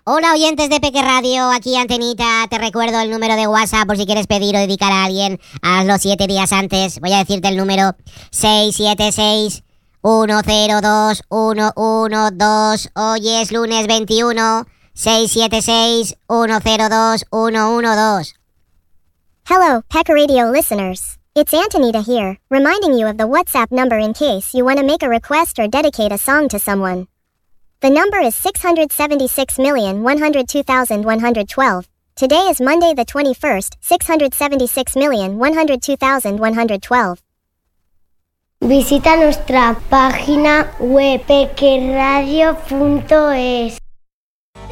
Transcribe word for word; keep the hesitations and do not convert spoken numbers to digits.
Hola oyentes de Peque Radio, aquí Antenita, te recuerdo el número de WhatsApp por si quieres pedir o dedicar a alguien, hazlo siete días antes, voy a decirte el número seis siete seis, uno cero dos, uno uno dos, hoy es lunes veintiuno, seis siete seis, uno cero dos, uno uno dos. Hello, Peque Radio listeners. It's Antonita here, reminding you of the WhatsApp number in case you want to make a request or dedicate a song to someone. The number is six seven six, one oh two, one one two. Today is Monday the twenty-first, six seven six, one oh two, one one two. Visita nuestra página web peque radio punto es.